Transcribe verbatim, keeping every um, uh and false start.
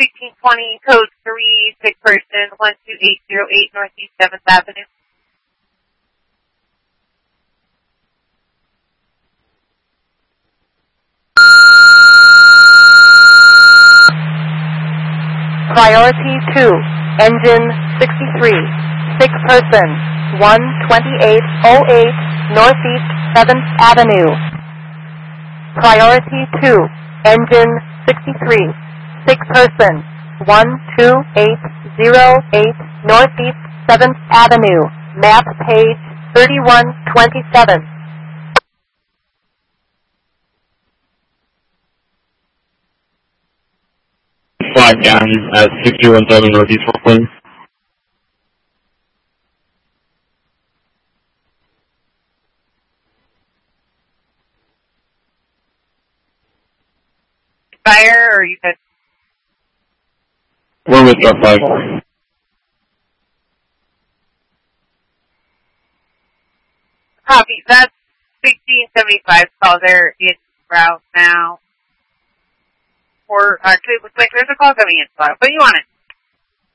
sixteen twenty, code three, sick person, one two eight zero eight Northeast seventh Avenue. Priority two, engine sixty-three, sick person, one twenty-eight oh eight Northeast seventh Avenue. Priority two, engine sixty-three, sick person, one two eight oh eight Northeast seventh Avenue, map page thirty-one twenty-seven. Flag County at six zero one seven Northeast Brooklyn. Fire, or you said? We're with our five. Copy. That's sixteen seventy-five call. They're in route now. Or actually, it looks like there's a call coming in, but you want it.